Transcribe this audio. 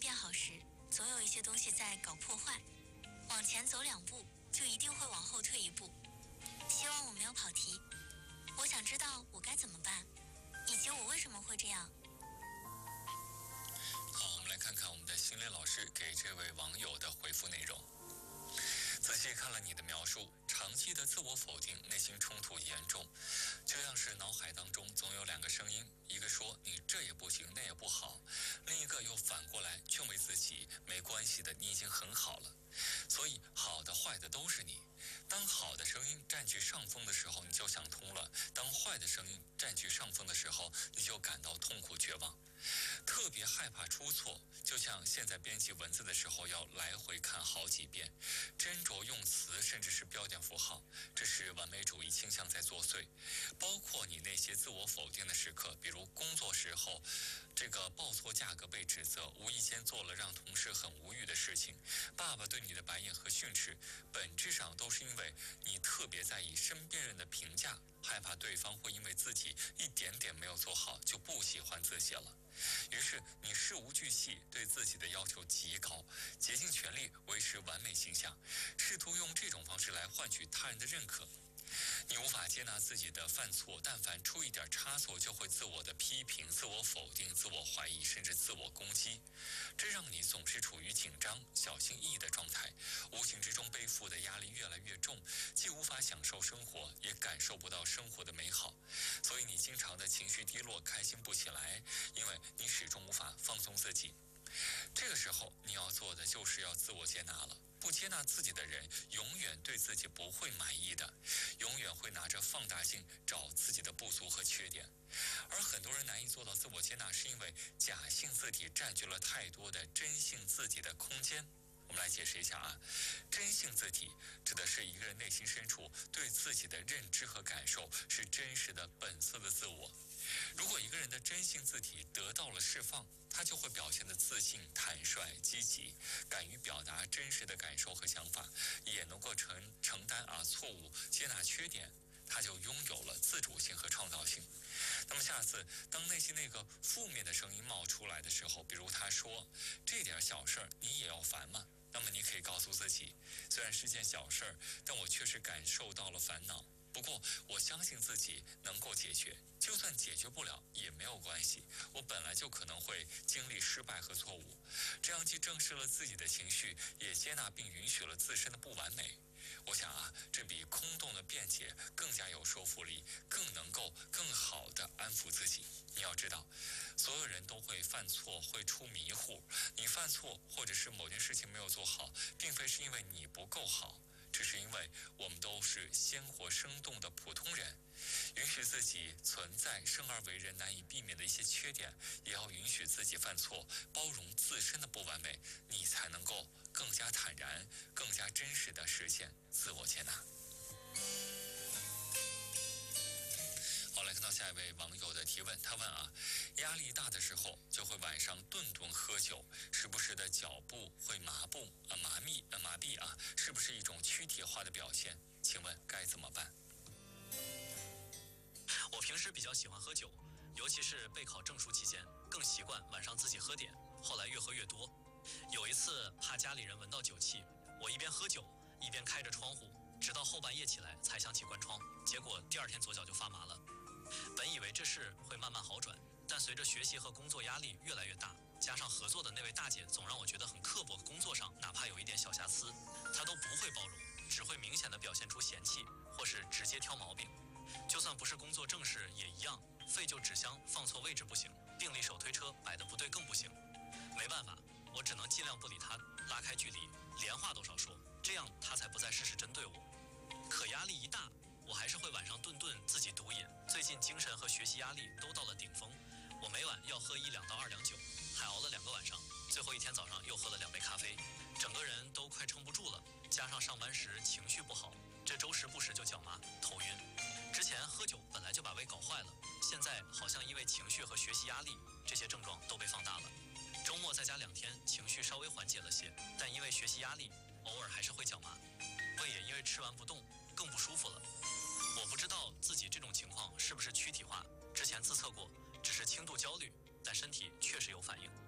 变好时，总有一些东西在搞破坏。往前走2步，就一定会往后退1步。希望我没有跑题。我想知道我该怎么办，以及我为什么会这样。 好，我们来看看我们的心理老师给这位网友的回复内容。仔细看了你的描述，长期的自我否定，内心冲突严重，就像是脑海当中总有2个声音，一个说你这也不行那也不好，另一个又反过来劝慰自己没关系的，你已经很好了。所以好的坏的都是你。当好的声音占据上风的时候，你就想通了；当坏的声音占据上风的时候，你就感到痛苦绝望，特别害怕出错。就像现在编辑文字的时候要来回看好几遍，斟酌用词，甚至是标点符号，这是完美主义倾向在作祟。包括你那些自我否定的时刻，比如工作时候这个报错价格被指责，无意间做了让同事很无语的事情，爸爸对你的白眼和训斥，本质上都是因为你特别在意身边人的评价，害怕对方会因为自己一点点没有做好就不喜欢自己了。于是你事无巨细，对自己的要求极高，竭尽全力维持完美形象，试图用这种方式来换取他人的认可。你无法接纳自己的犯错，但凡出一点差错就会自我的批评、自我否定、自我怀疑，甚至自我攻击，这让你总是处于紧张、小心翼翼的状态，无形之中背负的压力越来越重，既无法享受生活，也感受不到生活的美好，所以你经常的情绪低落，开心不起来，因为你始终无法放松自己。这个时候你要做的就是要自我接纳了。不接纳自己的人，永远对自己不会满意的，永远会拿着放大镜找自己的不足和缺点。而很多人难以做到自我接纳，是因为假性自体占据了太多的真性自己的空间。我们来解释一下啊，真性自体指的是一个人内心深处对自己的认知和感受，是真实的本色的自我。如果一个人的真性自体得到了释放，他就会表现得自信、坦率、积极，敢于表达真实的感受和想法，也能够承担错误，接纳缺点，他就拥有了自主性和创造性。那么下次当内心那个负面的声音冒出来的时候，比如他说这点小事儿你也要烦吗？那么你可以告诉自己，虽然是件小事儿，但我确实感受到了烦恼，不过我相信自己能够解决，就算解决不了也没有关系，我本来就可能会经历失败和错误。这样既正视了自己的情绪，也接纳并允许了自身的不完美。我想这比空洞的辩解更加有说服力，更能够更好地安抚自己。你要知道，所有人都会犯错，会出迷糊。你犯错或者是某件事情没有做好，并非是因为你不够好，只是因为我们都是鲜活生动的普通人，允许自己存在生而为人难以避免的一些缺点，也要允许自己犯错，包容自身的不完美，你才能够更加坦然、更加真实地实现自我接纳。好，来看到下一位网友的提问，他问压力大的时候就会晚上顿顿喝酒，时不时的脚步会麻痹是不是一种躯体化的表现？请问该怎么办？ 我平时比较喜欢喝酒，尤其是备考证书期间，更习惯晚上自己喝点，后来越喝越多。有一次怕家里人闻到酒气，我一边喝酒一边开着窗户，直到后半夜起来才想起关窗，结果第2天左脚就发麻了。本以为这事会慢慢好转，但随着学习和工作压力越来越大，加上合作的那位大姐总让我觉得很刻薄，工作上哪怕有一点小瑕疵，她都不会包容，只会明显的表现出嫌弃，或是直接挑毛病。就算不是工作正事也一样，废旧纸箱放错位置不行，病历手推车摆得不对更不行。没办法，我只能尽量不理她，拉开距离，连话都少说，这样她才不再事事针对我。可压力一大，我还是会晚上顿顿自己毒饮，最近精神和学习压力都到了顶峰，我每晚要喝1两到2两酒，还熬了2个晚上，最后一天早上又喝了2杯咖啡，整个人都快撑不住了，加上上班时情绪不好，这周时不时就脚麻、头晕。之前喝酒本来就把胃搞坏了，现在好像因为情绪和学习压力，这些症状都被放大了。周末在家2天，情绪稍微缓解了些，但因为学习压力，偶尔还是会脚麻，胃也因为吃完不动更不舒服了。我不知道自己这种情况是不是躯体化，之前自测过，只是轻度焦虑，但身体确实有反应。